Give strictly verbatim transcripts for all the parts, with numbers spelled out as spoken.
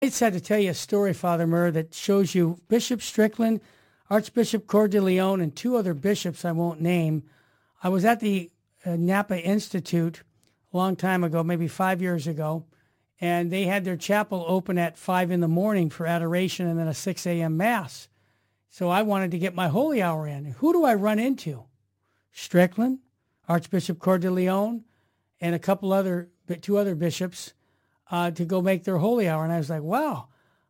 I just had to tell you a story, Father Murr, that shows you Bishop Strickland, Archbishop Coeur de Leon, and two other bishops I won't name. I was at the uh, Napa Institute a long time ago, maybe five years ago, and they had their chapel open at five in the morning for adoration and then a six a.m. Mass. So I wanted to get my holy hour in. Who do I run into? Strickland, Archbishop Coeur de Leon, and a couple other, two other bishops uh, to go make their holy hour. And I was like, wow,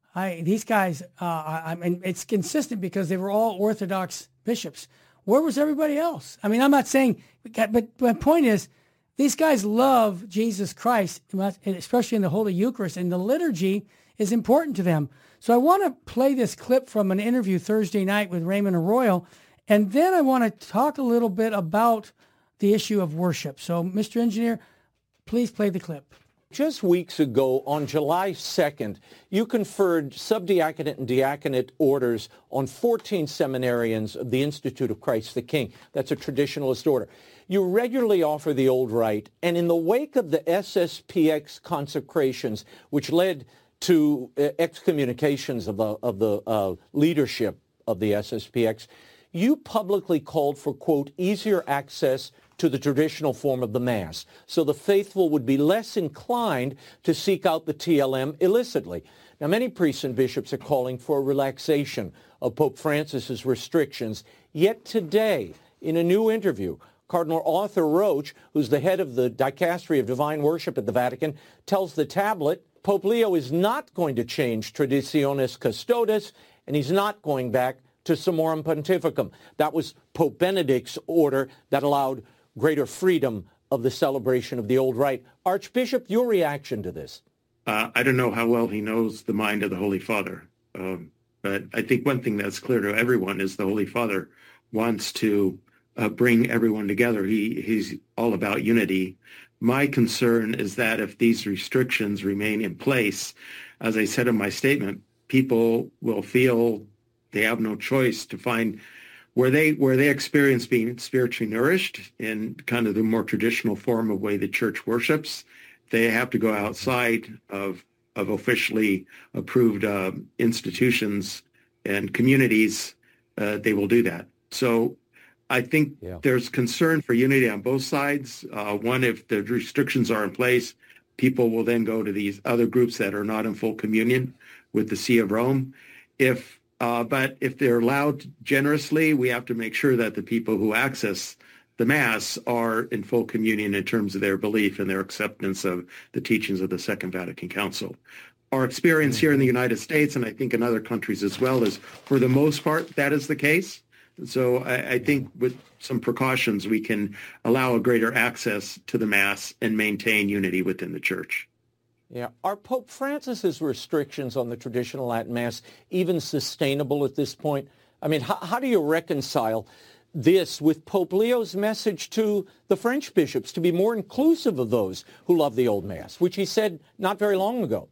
I these guys, uh, I, I mean, it's consistent because they were all Orthodox bishops. Where was everybody else? I mean, I'm not saying, but my point is, these guys love Jesus Christ, especially in the Holy Eucharist, and the liturgy is important to them. So I want to play this clip from an interview Thursday night with Raymond Arroyo, and then I want to talk a little bit about the issue of worship. So, Mister Engineer, please play the clip. Just weeks ago, on July second, you conferred subdiaconate and diaconate orders on fourteen seminarians of the Institute of Christ the King. That's a traditionalist order. You regularly offer the old rite, and in the wake of the S S P X consecrations, which led to uh, excommunications of the, of the uh, leadership of the S S P X, you publicly called for, quote, easier access to the traditional form of the Mass, so the faithful would be less inclined to seek out the T L M illicitly. Now, many priests and bishops are calling for a relaxation of Pope Francis's restrictions, yet today, in a new interview, Cardinal Arthur Roche, who's the head of the Dicastery of Divine Worship at the Vatican, tells the Tablet Pope Leo is not going to change Traditionis Custodes, and he's not going back to Summorum Pontificum. That was Pope Benedict's order that allowed greater freedom of the celebration of the old rite. Archbishop, your reaction to this? Uh, I don't know how well he knows the mind of the Holy Father, um, but I think one thing that's clear to everyone is the Holy Father wants to uh, bring everyone together. He He's all about unity. My concern is that if these restrictions remain in place, as I said in my statement, people will feel they have no choice to find where they where they experience being spiritually nourished in kind of the more traditional form of way the church worships. They have to go outside of of officially approved uh, institutions and communities. Uh, they will do that. So I think yeah. there's concern for unity on both sides. Uh, one, if the restrictions are in place, people will then go to these other groups that are not in full communion with the See of Rome. If Uh, but if they're allowed generously, we have to make sure that the people who access the Mass are in full communion in terms of their belief and their acceptance of the teachings of the Second Vatican Council. Our experience here in the United States, and I think in other countries as well, is for the most part, that is the case. So I, I think with some precautions, we can allow a greater access to the Mass and maintain unity within the Church. Yeah. Are Pope Francis's restrictions on the traditional Latin Mass even sustainable at this point? I mean, how, how do you reconcile this with Pope Leo's message to the French bishops to be more inclusive of those who love the old Mass, which he said not very long ago?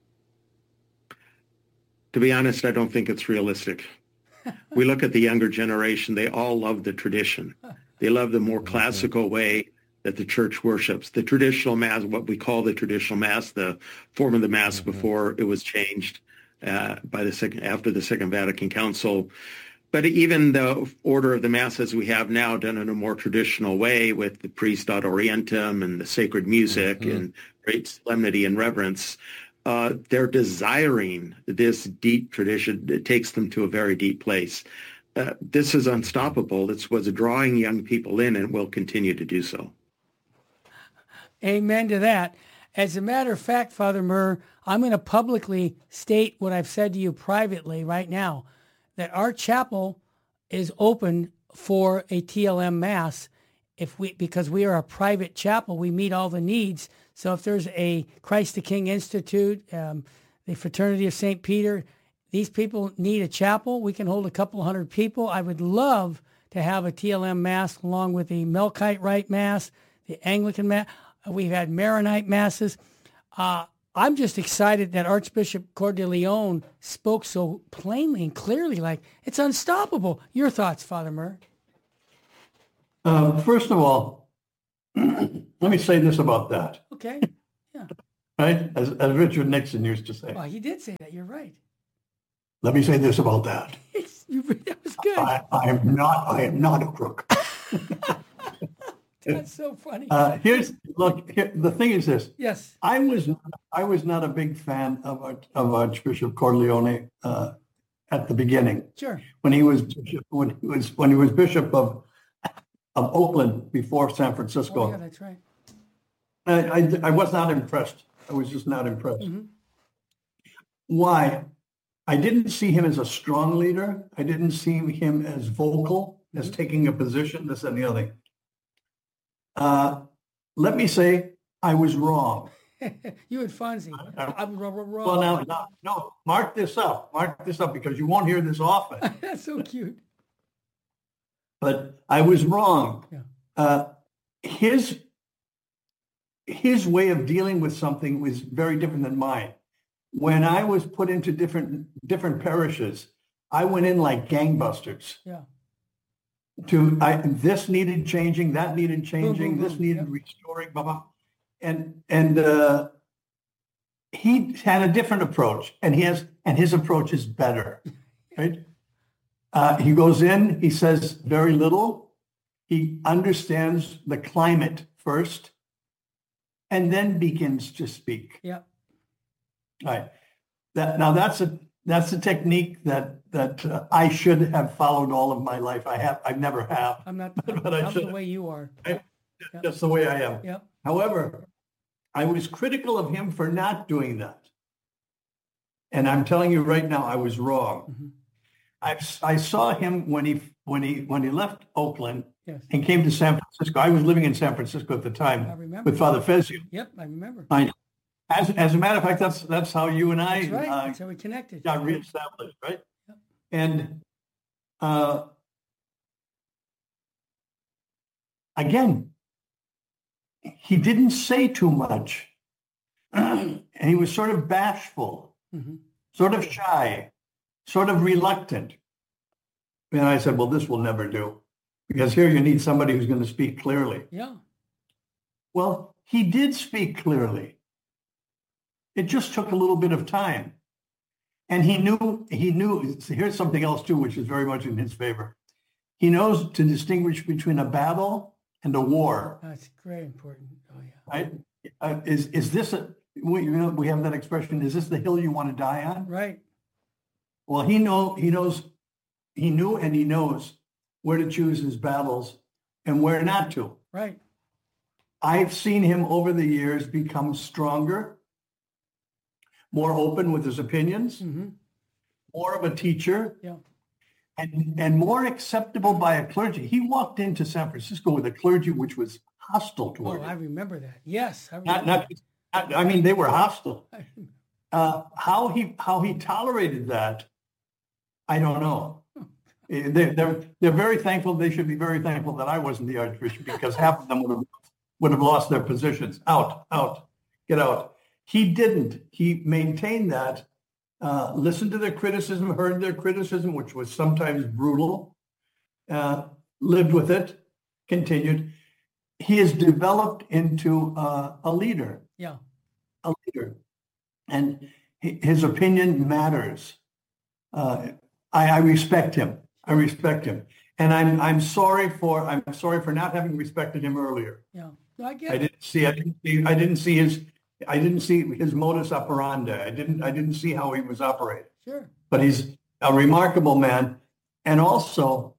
To be honest, I don't think it's realistic. We look at the younger generation, they all love the tradition. They love the more classical way that the church worships. The traditional Mass, what we call the traditional Mass, the form of the Mass mm-hmm. before it was changed uh, by the second after the Second Vatican Council. But even the order of the Mass as we have now, done in a more traditional way with the priest ad orientem and the sacred music mm-hmm. and great solemnity and reverence, uh, they're desiring this deep tradition. It takes them to a very deep place. Uh, this is unstoppable. It's what's drawing young people in and will continue to do so. Amen to that. As a matter of fact, Father Murr, I'm going to publicly state what I've said to you privately right now, that our chapel is open for a T L M Mass if we because we are a private chapel. We meet all the needs. So if there's a Christ the King Institute, um, the Fraternity of Saint Peter, these people need a chapel. We can hold a couple hundred people. I would love to have a T L M Mass along with the Melkite Rite Mass, the Anglican Mass. We've had Maronite Masses. Uh, I'm just excited that Archbishop Coeur de Leon spoke so plainly and clearly, like it's unstoppable. Your thoughts, Father Murr? Uh, first of all, let me say this about that. Okay. Yeah. right? As, as Richard Nixon used to say. Well, he did say that. You're right. Let me say this about that. You- that was good. I, I am not. I am not a crook. That's so funny. Uh, here's look. Here, the thing is this. Yes. I was I was not a big fan of Arch- of Archbishop Cordileone uh, at the beginning Sure. when he was bishop, when he was when he was bishop of of Oakland before San Francisco. Oh, yeah, that's right. I, I I was not impressed. I was just not impressed. Mm-hmm. Why? I didn't see him as a strong leader. I didn't see him as vocal, as Mm-hmm. taking a position, this and the other. Uh, let me say, I was wrong. You and Fonzie. I'm wrong. Well, now, no, no, mark this up. Mark this up because you won't hear this often. That's so cute. But I was wrong. Yeah. Uh, his his way of dealing with something was very different than mine. When I was put into different different parishes, I went in like gangbusters. Yeah. To I, this needed changing, that needed changing, boom, this boom. needed Yep. restoring, blah blah. And and uh, he had a different approach, and he has and his approach is better, right? Uh, he goes in, he says very little, he understands the climate first, and then begins to speak. Yeah. Right. That now that's a that's a technique that that uh, I should have followed all of my life. I have. I never have. I'm not. But I I'm the should- way you are. I- Yep. That's the way I am. Yep. However, I was critical of him for not doing that. And I'm telling you right now, I was wrong. Mhm. I, I saw him when he when he when he left Oakland Yes. and came to San Francisco. I was living in San Francisco at the I time remember. with Father Fezio. Yep. I remember. I, as as a matter of fact, that's that's how you and I That's right. uh, That's how we connected. got reestablished, right? Yep. And uh, again, he didn't say too much, and he was sort of bashful, Mhm. sort of shy, sort of reluctant. And I said, well, this will never do, because here you need somebody who's going to speak clearly. Yeah. Well, he did speak clearly. It just took a little bit of time. And he knew, he knew, here's something else too, which is very much in his favor. He knows to distinguish between a battle and a war, That's very important. Oh yeah. right? Uh, is, is this, a, we, you know, we have that expression, is this the hill you want to die on? Right. Well, he know, he knows, he knew and he knows where to choose his battles and where not to. Right. I've seen him over the years become stronger, more open with his opinions, Mm-hmm. more of a teacher, Yeah. and, and more acceptable by a clergy. He walked into San Francisco with a clergy which was hostile toward Oh, I him. remember that. Yes. I Not, remember. not, not, I mean, they were hostile. I- Uh, how he how he tolerated that, I don't know. Eh, They, they're they're very thankful. They should be very thankful that I wasn't the archbishop, because half of them would have would have lost their positions. Out, out, get out. He didn't. He maintained that. Uh, listened to their criticism, heard their criticism, which was sometimes brutal. Uh, lived with it, continued. He has developed into uh, a leader. Yeah. A leader. And hi- his opinion matters. Uh, I, I respect him. I respect him, and I'm I'm sorry for I'm sorry for not having respected him earlier. Yeah. No, I get I it. didn't see I didn't see I didn't see his I didn't see his modus operandi. I didn't I didn't see how he was operating. Sure. But he's a remarkable man, and also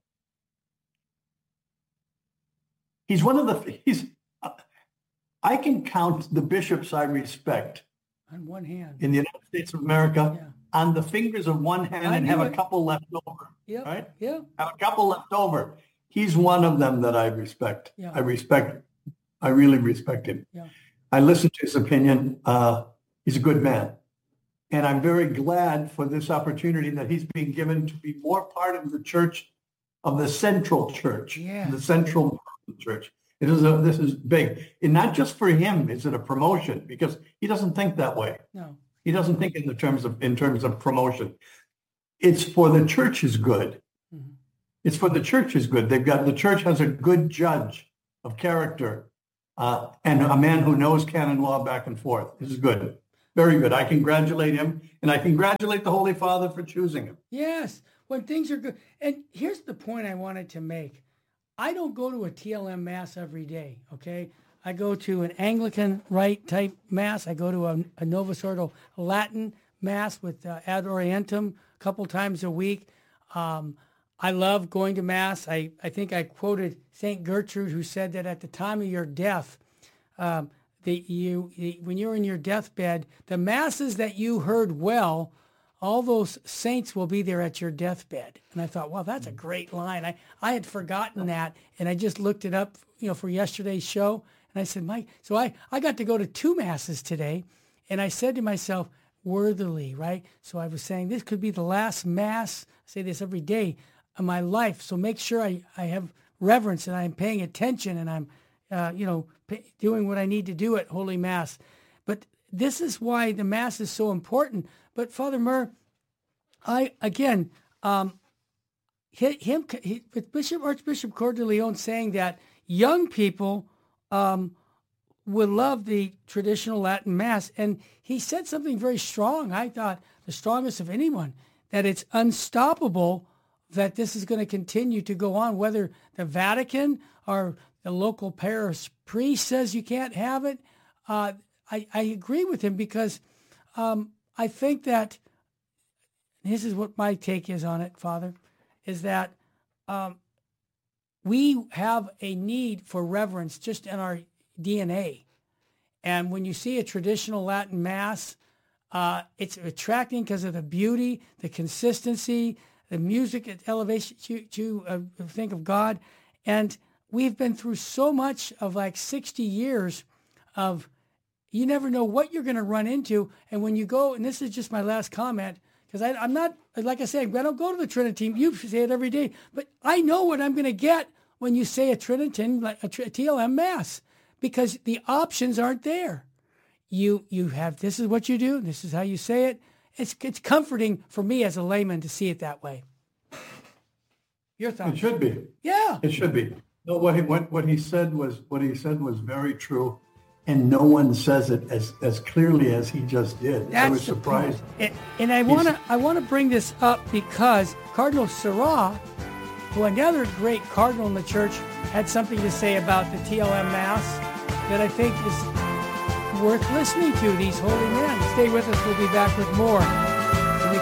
he's one of the he's. I can count the bishops I respect On one hand. in the United States of America Yeah. on the fingers of one hand I and knew have a it. couple left over. Yeah. Right? Yeah. Have a couple left over. He's one of them that I respect. Yeah. I respect. I really respect him. Yeah. I listen to his opinion. Uh, he's a good man. And I'm very glad for this opportunity that he's being given to be more part of the church, of the central church, Yeah. the central part of the church. It is a, this is big. And not just for him is it a promotion, because he doesn't think that way. No. He doesn't think in the terms of in terms of promotion. It's for the church's good. Mhm. It's for the church's good. They've got the church has a good judge of character uh, and a man who knows canon law back and forth. This is good. Very good. I congratulate him, and I congratulate the Holy Father for choosing him. Yes, when things are good. And here's the point I wanted to make. I don't go to a T L M Mass every day, okay? I go to an Anglican Rite type Mass. I go to a, a Novus Ordo Latin Mass with uh, Ad Orientem a couple times a week. Um, I love going to Mass. I, I think I quoted Saint Gertrude, who said that at the time of your death, um, the, you, the, when you're in your deathbed, the Masses that you heard well, all those saints will be there at your deathbed. And I thought, wow, that's a great line. I, I had forgotten that, and I just looked it up, you know, for yesterday's show. And I said, Mike, so I, I got to go to two Masses today. And I said to myself, worthily, right? So I was saying, this could be the last Mass, I say this every day, of my life. So make sure I, I have reverence and I'm paying attention and I'm, uh, you know, pay, doing what I need to do at Holy Mass. But this is why the Mass is so important. But Father Murr, I, again, um, him, he, with Bishop Archbishop Coeur de Leon saying that young people um, would love the traditional Latin Mass. And he said something very strong, I thought the strongest of anyone, that it's unstoppable that this is going to continue to go on, whether the Vatican or the local parish priest says you can't have it. Uh, I, I agree with him because um, I think that, this is what my take is on it, Father, is that um, we have a need for reverence just in our D N A. And when you see a traditional Latin Mass, uh, it's attracting because of the beauty, the consistency, the music, elevation to, to uh, think of God. And we've been through so much of like sixty years of, you never know what you're going to run into. And when you go, and this is just my last comment, because I'm not, like I said, I don't go to the Trinity. You say it every day. But I know what I'm going to get when you say a Trinitan, like a T L M Mass, because the options aren't there. You you have, this is what you do. This is how you say it. It's it's comforting for me as a layman to see it that way. Your thoughts? It should be. Yeah. It should be. No, what he what, what he said was what he said was very true, and no one says it as, as clearly as he just did. That's I was surprised. And, and I want to I want to bring this up because Cardinal Sarah, who another great cardinal in the church, had something to say about the T L M Mass that I think is worth listening to, these holy men. Stay with us. We'll be back with more